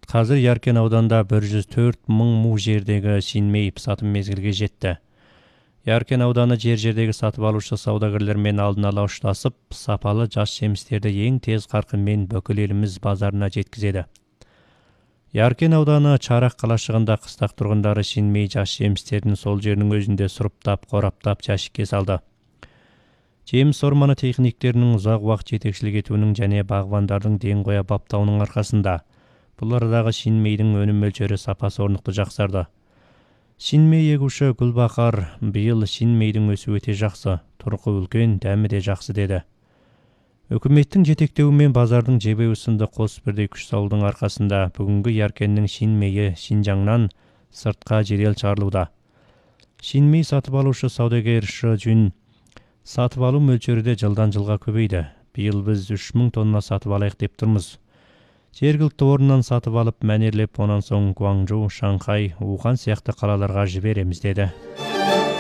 Қазір Яркен ауданында 104 мың му жердегі Шинмей сатым мезгілге жетті. Яркен ауданы жердегі сатып алушы саудагерлермен алдын ала ұштасып, сапалы жас жемістерді ең тез қарқынмен бүкіл еліміз базарына жеткізеді. Яркен ауданы Чарах қалашығында қыстақ тұрғындары Шинмей жас жемістерін сол жерінің өзінде сұрыптап, қораптап жәшікке салды. Жеміс орманы техниктерінің ұзақ уақыт жетекшілік етуінің және бағбандардың ден қоя баптауының арқасында бұл арадағы Шинмейдің өнім мөлшері сапасы орнықты жақсарды. Шинмей егуші Гүлбақар биыл Шинмейдің өсі өте жақсы, тұрқы үлкен, дәмі де жақсы деді. Үкіметтің жетектеуімен базардың жебе сынды қос бірдей күш салудың арқасында бүгінгі Яркеннің Шинмейі Шинжаңнан сыртқа жедел шығарылуда. Шинмей сатып алушы саудагерші жүн сатып алу мөлшері де жылдан жылға көбейді. Биыл біз 3000 тонна сатып алайық деп тұрмыз. Жергілікті орыннан сатып алып мәнерлеп, онан соң Гуанчжоу, Шанхай, Ухан сияқты қалаларға жібереміз деді.